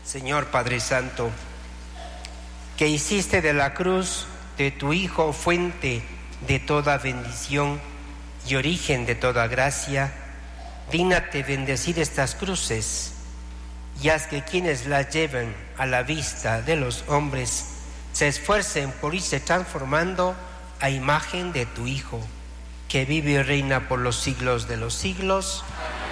Señor Padre Santo, que hiciste de la cruz de tu Hijo fuente de toda bendición y origen de toda gracia, dígnate bendecir estas cruces y haz que quienes las lleven a la vista de los hombres se esfuercen por irse transformando a imagen de tu Hijo, que vive y reina por los siglos de los siglos.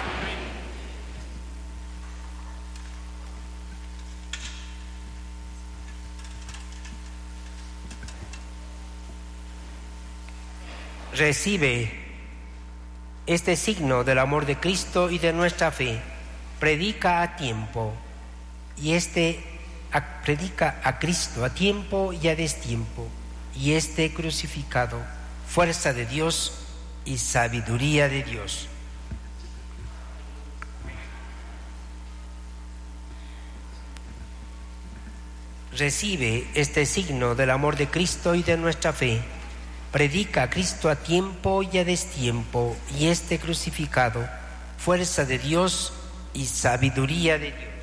Recibe este signo del amor de Cristo y de nuestra fe. Predica a tiempo y predica a Cristo a tiempo y a destiempo, y crucificado, fuerza de Dios y sabiduría de Dios. Recibe este signo del amor de Cristo y de nuestra fe. Predica a Cristo a tiempo y a destiempo, y crucificado, fuerza de Dios y sabiduría de Dios.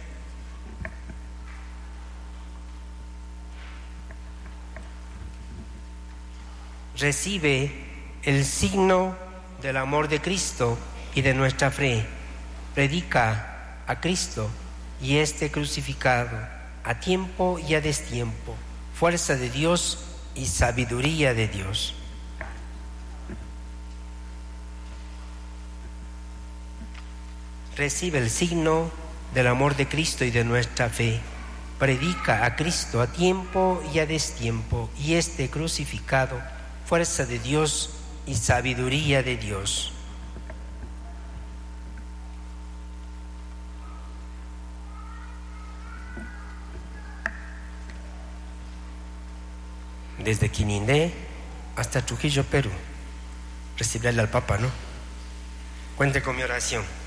Recibe el signo del amor de Cristo y de nuestra fe. Predica a Cristo y crucificado, a tiempo y a destiempo, fuerza de Dios y sabiduría de Dios. Recibe el signo del amor de Cristo y de nuestra fe. Predica a Cristo a tiempo y a destiempo, y crucificado, fuerza de Dios y sabiduría de Dios. Desde Quinindé hasta Trujillo, Perú. Recibirle al Papa, ¿no? Cuente con mi oración.